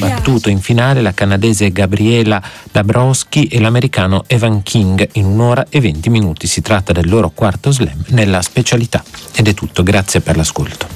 battuto in finale la canadese Gabriela Dabrowski e l'americano Evan King in 1 ora e 20 minuti. Si tratta del loro quarto slam nella specialità. Ed è tutto, grazie per l'ascolto.